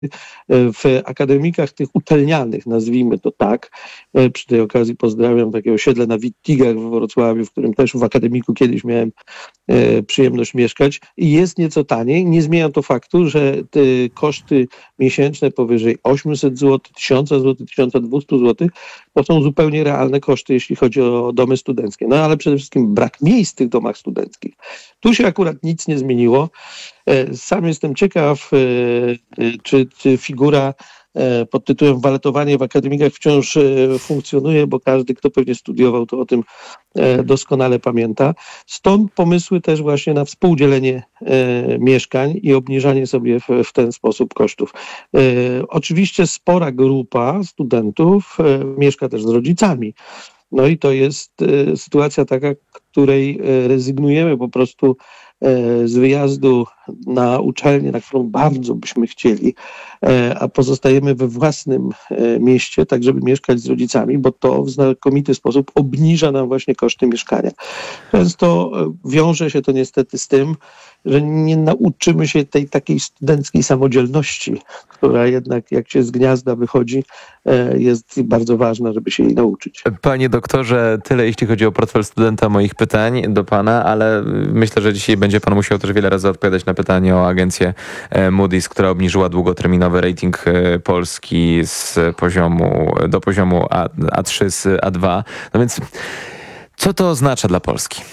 w akademikach tych uczelnianych, nazwijmy to tak. Przy tej okazji pozdrawiam takie osiedle na Wittigach w Wrocławiu, w którym też w akademiku kiedyś miałem przyjemność mieszkać i jest nieco taniej. Nie zmienia to faktu, że te koszty miesięczne powyżej 800 zł, 1000 zł, 1200 zł to są zupełnie realne koszty, jeśli chodzi o domy studenckie. No ale przede wszystkim brak miejsc w tych domach studenckich. Tu się akurat nic nie zmieniło. Sam jestem ciekaw, czy figura pod tytułem waletowanie w akademikach wciąż funkcjonuje, bo każdy, kto pewnie studiował, to o tym doskonale pamięta. Stąd pomysły też właśnie na współdzielenie mieszkań i obniżanie sobie w ten sposób kosztów. Oczywiście spora grupa studentów mieszka też z rodzicami. No i to jest sytuacja taka, której rezygnujemy po prostu z wyjazdu na uczelnię, na którą bardzo byśmy chcieli, a pozostajemy we własnym mieście, tak żeby mieszkać z rodzicami, bo to w znakomity sposób obniża nam właśnie koszty mieszkania. Często wiąże się to niestety z tym, że nie nauczymy się tej takiej studenckiej samodzielności, która jednak jak się z gniazda wychodzi, jest bardzo ważna, żeby się jej nauczyć. Panie doktorze, tyle jeśli chodzi o portfel studenta moich pytań do pana, ale myślę, że dzisiaj będzie pan musiał też wiele razy odpowiadać na pytanie o agencję Moody's, która obniżyła długoterminowy rating Polski do poziomu A3 z A2. No więc co to oznacza dla Polski?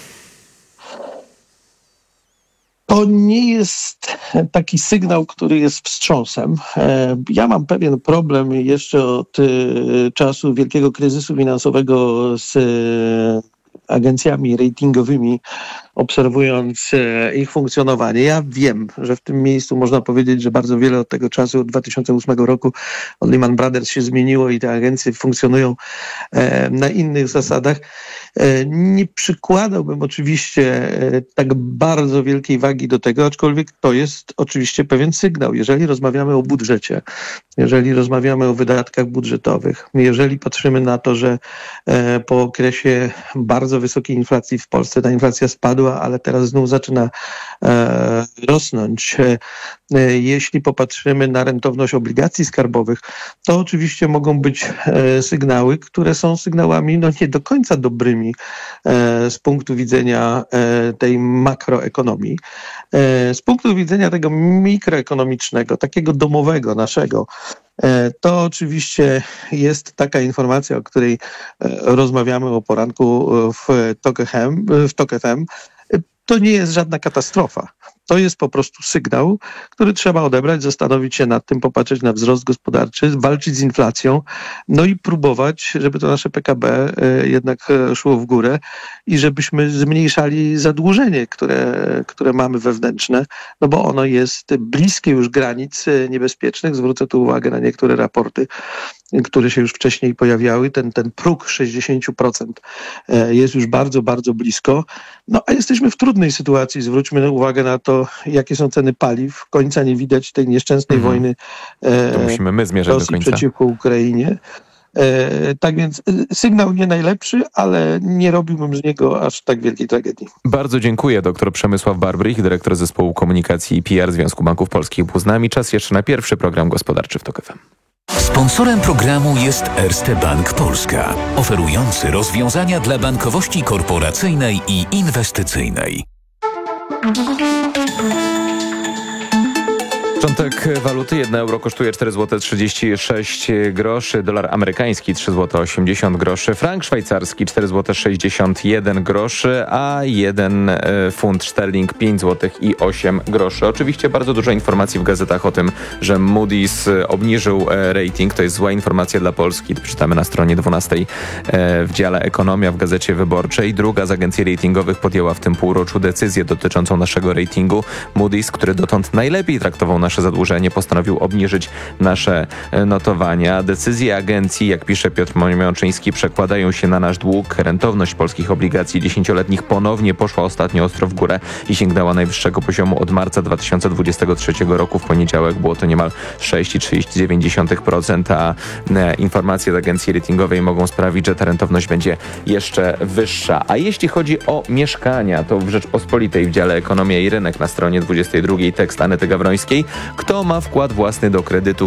To nie jest taki sygnał, który jest wstrząsem. Ja mam pewien problem jeszcze od czasu wielkiego kryzysu finansowego z agencjami ratingowymi, obserwując ich funkcjonowanie. Ja wiem, że w tym miejscu można powiedzieć, że bardzo wiele od tego czasu, od 2008 roku, od Lehman Brothers się zmieniło i te agencje funkcjonują na innych zasadach. Nie przykładałbym oczywiście tak bardzo wielkiej wagi do tego, aczkolwiek to jest oczywiście pewien sygnał. Jeżeli rozmawiamy o budżecie, jeżeli rozmawiamy o wydatkach budżetowych, jeżeli patrzymy na to, że po okresie bardzo wysokiej inflacji w Polsce ta inflacja spadła, ale teraz znów zaczyna rosnąć. Jeśli popatrzymy na rentowność obligacji skarbowych, to oczywiście mogą być sygnały, które są sygnałami nie do końca dobrymi z punktu widzenia tej makroekonomii. Z punktu widzenia tego mikroekonomicznego, takiego domowego naszego, to oczywiście jest taka informacja, o której rozmawiamy o poranku w TOK FM. To nie jest żadna katastrofa. To jest po prostu sygnał, który trzeba odebrać, zastanowić się nad tym, popatrzeć na wzrost gospodarczy, walczyć z inflacją, no i próbować, żeby to nasze PKB jednak szło w górę i żebyśmy zmniejszali zadłużenie, które mamy wewnętrzne, no bo ono jest bliskie już granic niebezpiecznych. Zwrócę tu uwagę na niektóre raporty, które się już wcześniej pojawiały. Ten próg 60% jest już bardzo, bardzo blisko. No a jesteśmy w trudnej sytuacji. Zwróćmy uwagę na to, jakie są ceny paliw. Końca nie widać tej nieszczęsnej wojny to musimy my zmierzać Rosji do końca przeciwko Ukrainie. Tak więc sygnał nie najlepszy, ale nie robiłbym z niego aż tak wielkiej tragedii. Bardzo dziękuję. Dr Przemysław Barbrych, dyrektor Zespołu Komunikacji i PR Związku Banków Polskich był z nami. Czas jeszcze na pierwszy program gospodarczy w TOK FM. Sponsorem programu jest Erste Bank Polska, oferujący rozwiązania dla bankowości korporacyjnej i inwestycyjnej. Początek waluty. 1 euro kosztuje 4,36 zł, dolar amerykański 3,80 zł, frank szwajcarski 4,61 zł, a 1 funt szterling 5,08 zł. Oczywiście bardzo dużo informacji w gazetach o tym, że Moody's obniżył rating. To jest zła informacja dla Polski. To czytamy na stronie 12 w dziale Ekonomia w Gazecie Wyborczej. Druga z agencji ratingowych podjęła w tym półroczu decyzję dotyczącą naszego ratingu. Moody's, który dotąd najlepiej traktował nasze zadłużenie, postanowił obniżyć nasze notowania. Decyzje agencji, jak pisze Piotr Mączyński, przekładają się na nasz dług. Rentowność polskich obligacji 10-letnich ponownie poszła ostatnio ostro w górę i sięgnęła najwyższego poziomu od marca 2023 roku. W poniedziałek było to niemal 6,39%, a informacje z agencji ratingowej mogą sprawić, że ta rentowność będzie jeszcze wyższa. A jeśli chodzi o mieszkania, to w Rzeczpospolitej w dziale Ekonomia i Rynek na stronie 22 tekst Anety Gawrońskiej. Kto ma wkład własny do kredytu,